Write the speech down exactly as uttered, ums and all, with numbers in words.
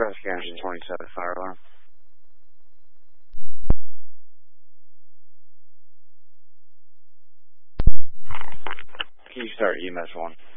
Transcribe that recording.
Nebraska Engine twenty-seven, fire alarm. Can you start E M S one?